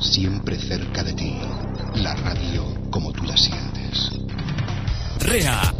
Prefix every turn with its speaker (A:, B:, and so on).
A: siempre cerca de ti. La radio como tú la sientes.
B: REA